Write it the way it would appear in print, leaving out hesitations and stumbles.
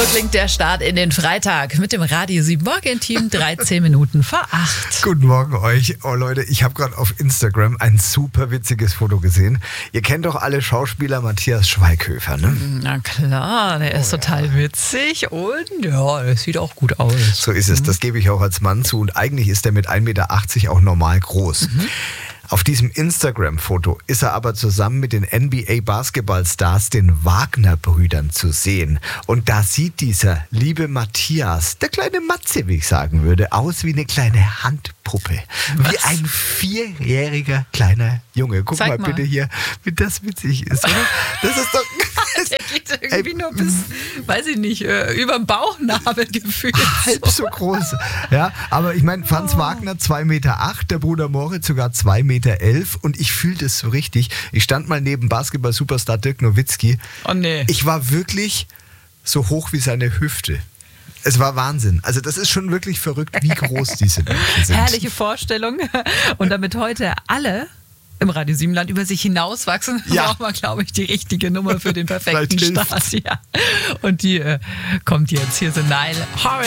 So klingt der Start in den Freitag mit dem Radio 7 Morgen-Team 13 Minuten vor 8. Guten Morgen euch. Oh Leute, ich habe gerade auf Instagram ein super witziges Foto gesehen. Ihr kennt doch alle Schauspieler Matthias Schweighöfer, ne? Na klar, der ist total witzig und ja, es sieht auch gut aus. So ist es, das gebe ich auch als Mann zu und eigentlich ist er mit 1,80 Meter auch normal groß. Auf diesem Instagram-Foto ist er aber zusammen mit den NBA-Basketballstars, den Wagner-Brüdern, zu sehen. Und da sieht dieser liebe Matthias, der kleine Matze, wie ich sagen würde, aus wie eine kleine Handpuppe. Wie ein 4-jähriger kleiner Junge. Guck mal bitte hier, wie das witzig ist, oder? Das ist doch... Der geht irgendwie nur bis, weiß ich nicht, über den Bauchnabel gefühlt. Halb so groß. Ja, aber ich meine, Franz Wagner 2,8 Meter, der Bruder Moritz sogar 2,11 Meter und ich fühle das so richtig. Ich stand mal neben Basketball-Superstar Dirk Nowitzki. Oh nee. Ich war wirklich so hoch wie seine Hüfte. Es war Wahnsinn. Also das ist schon wirklich verrückt, wie groß diese Menschen sind. Herrliche Vorstellung. Und damit heute alle im Radio 7 Land über sich hinauswachsen, braucht man, glaube ich, die richtige Nummer für den perfekten Start. Ja. Und die kommt jetzt. Hier sind Nile Horan.